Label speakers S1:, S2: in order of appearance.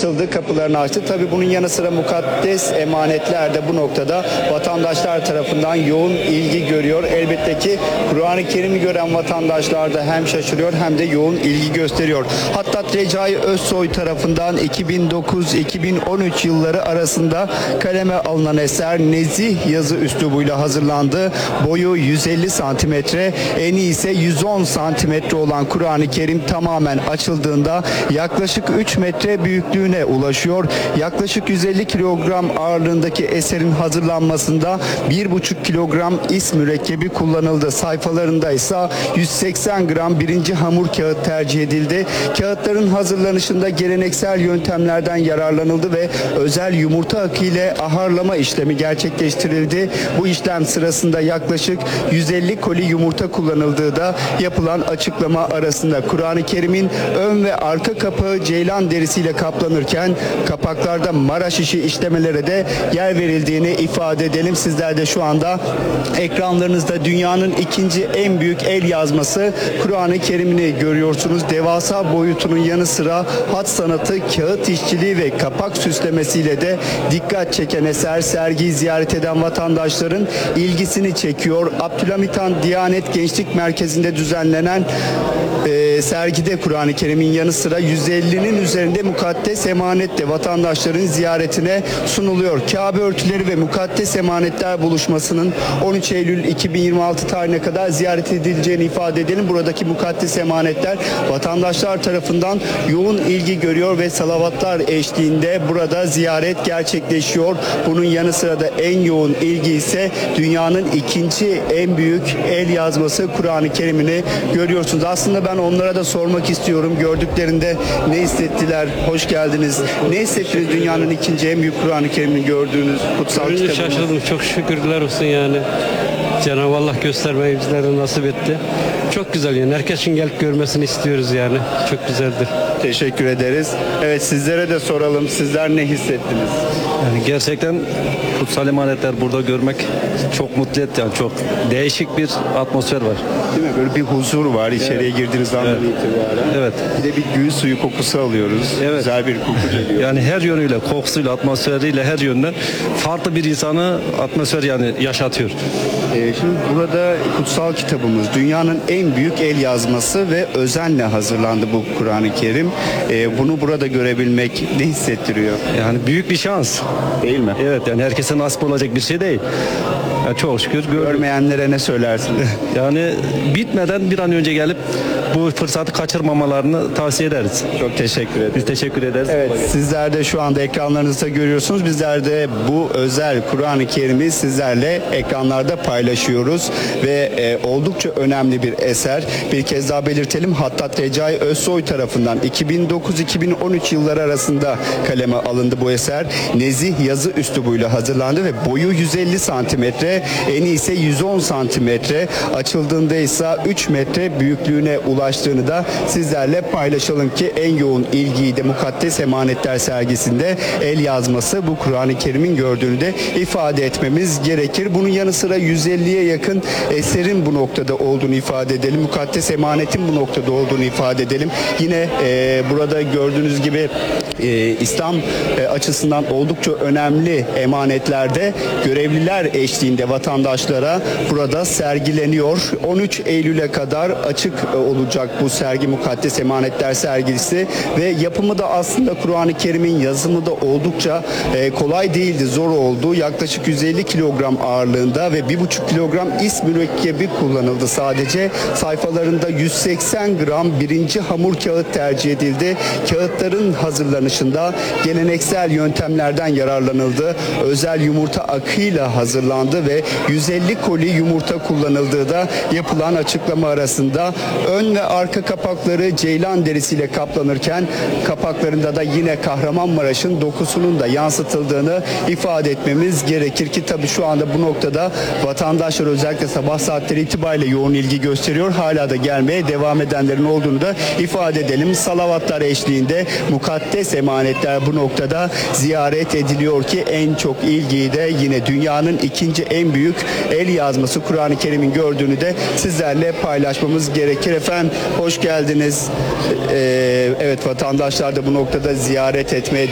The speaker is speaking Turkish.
S1: açıldı, kapılarını açtı. Tabii bunun yanı sıra mukaddes emanetler de bu noktada vatandaşlar tarafından yoğun ilgi görüyor. Elbette ki Kur'an-ı Kerim'i gören vatandaşlar da hem şaşırıyor hem de yoğun ilgi gösteriyor. Hattat Recai Özsoy tarafından 2009-2013 yılları arasında kaleme alınan eser nezih yazı üslubuyla hazırlandı. Boyu 150 santimetre, eni ise 110 santimetre olan Kur'an-ı Kerim tamamen açıldığında yaklaşık 3 metre büyüklüğüne ulaşıyor. Yaklaşık 150 kilogram ağırlığındaki eserin hazırlanmasında 1,5 kilogram is mürekkebi kullanıldı. Sayfalarında ise 180 gram birinci hamur kağıt tercih edildi. Kağıtların hazırlanışında geleneksel yöntemlerden yararlanıldı ve özel yumurta akı ile aharlama işlemi gerçekleştirildi. Bu işlem sırasında yaklaşık 150 koli yumurta kullanıldığı da yapılan açıklama arasında. Kur'an-ı Kerim'in ön ve arka kapağı ceylan derisiyle kaplanırken kapaklarda Maraş işi işlemelere de yer verildiğini ifade edelim. Sizler de şu anda ekranlarınızda dünyanın ikinci en büyük el yazması Kur'an-ı Kerim'ini görüyorsunuz. Devasa boyutunun yanı sıra hat sanatı, kağıt işçiliği ve kapak süslemesiyle de dikkat çeken eser sergiyi ziyaret eden vatandaşların ilgisini çekiyor. Abdülhamit Han Diyanet Gençlik Merkezi'nde düzenlenen sergide Kur'an-ı Kerim'in yanı sıra 150'nin üzerinde mukaddes emanet de vatandaşların ziyaretine sunuluyor. Kabe örtüleri ve mukaddes emanetler buluşmasının 13 Eylül 2026 tarihine kadar ziyaret edileceğini ifade edelim. Buradaki mukaddes emanetler vatandaşlar tarafından yoğun ilgi görüyor ve salavatlar eşliğinde burada ziyaret gerçekleşiyor. Bunun yanı sıra da en yoğun ilgi ise dünyanın ikinci en büyük el yazması Kur'an-ı Kerim'ini görüyorsunuz. Aslında ben onlara da sormak istiyorum. Gördüklerinde ne hissettiler? Hoş geldiniz. Ne hissettiniz dünyanın ikinci en büyük Kur'an-ı Kerim'ini gördüğünüz kutsal kitabını?
S2: Şaşırdım. Çok şükürler olsun yani. Cenab-ı Allah göstermeyi bizlere nasip etti. Çok güzel yani. Herkesin gelip görmesini istiyoruz yani. Çok güzeldir.
S1: Teşekkür ederiz. Evet, sizlere de soralım. Sizler ne hissettiniz?
S3: Yani gerçekten kutsal emanetler burada görmek çok mutlu etti. Yani çok değişik bir atmosfer var.
S1: Değil mi? Böyle bir huzur var içeriye girdiğiniz andan itibaren.
S3: Evet.
S1: Bir de bir gül suyu kokusu alıyoruz.
S3: Evet.
S1: Güzel bir koku geliyor.
S3: Yani her yönüyle, kokusuyla, atmosferiyle her yönden farklı bir insanı atmosfer yani yaşatıyor.
S1: Şimdi burada kutsal kitabımız dünyanın en büyük el yazması ve özenle hazırlandı bu Kur'an-ı Kerim. Bunu burada görebilmek ne hissettiriyor?
S3: Yani büyük bir şans.
S1: Değil mi?
S3: Evet yani herkese nasip olacak bir şey değil. Yani çok şükür gördük.
S1: Görmeyenlere ne söylersiniz?
S3: Yani bitmeden bir an önce gelip bu fırsatı kaçırmamalarını tavsiye ederiz.
S1: Çok teşekkür ederim.
S3: Biz teşekkür ederiz.
S1: Evet, sizler de şu anda ekranlarınızda görüyorsunuz. Bizler de bu özel Kur'an-ı Kerim'i sizlerle ekranlarda paylaşıyoruz ve oldukça önemli bir eser. Bir kez daha belirtelim. Hattat Recai Özsoy tarafından 2009-2013 yılları arasında kaleme alındı bu eser. Nezih yazı üslubuyla hazırlandı ve boyu 150 santimetre, eni ise 110 santimetre. Açıldığında ise 3 metre büyüklüğüne ulaştığını da sizlerle paylaşalım ki en yoğun ilgiyi de Mukaddes Emanetler sergisinde el yazması bu Kur'an-ı Kerim'in gördüğünü de ifade etmemiz gerekir. Bunun yanı sıra 150'ye yakın eserin bu noktada olduğunu ifade edelim. Mukaddes emanetin bu noktada olduğunu ifade edelim. Yine burada gördüğünüz gibi İslam açısından oldukça önemli emanetlerde görevliler eşliğinde vatandaşlara burada sergileniyor. 13 Eylül'e kadar açık olacak bu sergi, Mukaddes Emanetler sergisi ve yapımı da aslında Kur'an-ı Kerim'in yazımı da oldukça kolay değildi, zor oldu. Yaklaşık 150 kilogram ağırlığında ve 1,5 kilogram is mürekkebi kullanıldı sadece. Sayfalarında 180 gram birinci hamur kağıt tercih edildi. Kağıtların hazırlanışında geleneksel yöntemlerden yararlanıldı. Özel yumurta akıyla hazırlandı ve 150 koli yumurta kullanıldığı da yapılan açıklama arasında. Ön ve arka kapakları ceylan derisiyle kaplanırken kapaklarında da yine Kahramanmaraş'ın dokusunun da yansıtıldığını ifade etmemiz gerekir ki tabii şu anda bu noktada vatandaşlar özellikle sabah saatleri itibariyle yoğun ilgi gösteriyor. Hala da gelmeye devam edenlerin olduğunu da ifade edelim. Salavatlar eşliğinde mukaddes emanetler bu noktada ziyaret ediliyor ki en çok ilgiyi de yine dünyanın ikinci en büyük el yazması Kur'an-ı Kerim'in gördüğünü de sizlerle paylaşmamız gerekir. Efendim hoş geldiniz. Evet, vatandaşlar da bu noktada ziyaret etmeye